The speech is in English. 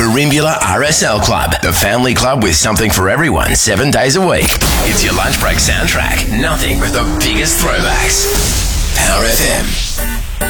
Merimbula RSL Club, the family club with something for everyone 7 days a week. It's your lunch break soundtrack. Nothing but the biggest throwbacks. Power FM.